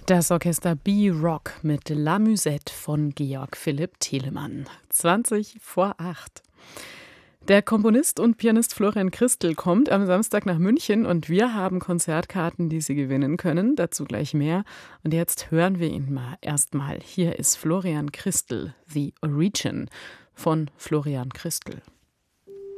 Das Orchester B-Rock mit La Musette von Georg Philipp Telemann. 20:08. Der Komponist und Pianist Florian Christl kommt am Samstag nach München und wir haben Konzertkarten, die Sie gewinnen können. Dazu gleich mehr. Und jetzt hören wir ihn mal erstmal. Hier ist Florian Christl, The Origin von Florian Christl.